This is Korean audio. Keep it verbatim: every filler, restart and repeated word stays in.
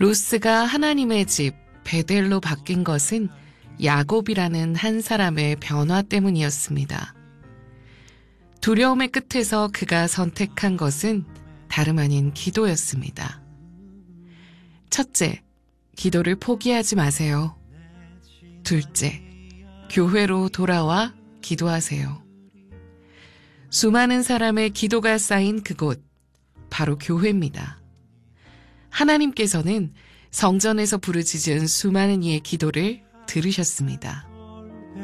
루스가 하나님의 집 베델로 바뀐 것은 야곱이라는 한 사람의 변화 때문이었습니다. 두려움의 끝에서 그가 선택한 것은 다름 아닌 기도였습니다. 첫째, 기도를 포기하지 마세요. 둘째, 교회로 돌아와 기도하세요. 수많은 사람의 기도가 쌓인 그곳, 바로 교회입니다. 하나님께서는 성전에서 부르짖은 수많은 이의 기도를 들으셨습니다.